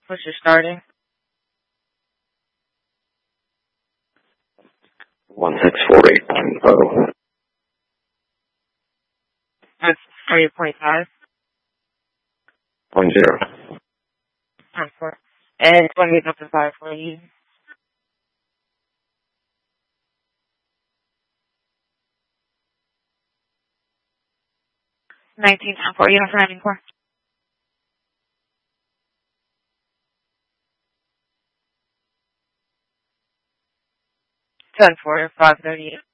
What's your starting? 1648.0. That's 3.5. 0.0. 4. And 20 up to 5 for you. 19 for you. For 94. 10 for 538.